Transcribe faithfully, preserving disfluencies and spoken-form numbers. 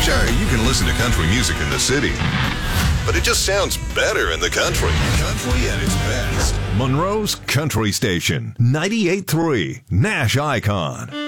Sure, you can listen to country music in the city, but it just sounds better in the country. Country at its best. Monroe's Country Station, ninety-eight point three, Nash Icon.